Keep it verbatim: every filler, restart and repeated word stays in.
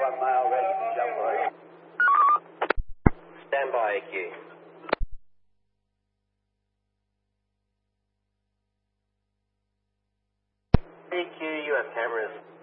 one mile west from Jumbo. Stand by, A Q. A Q, you have cameras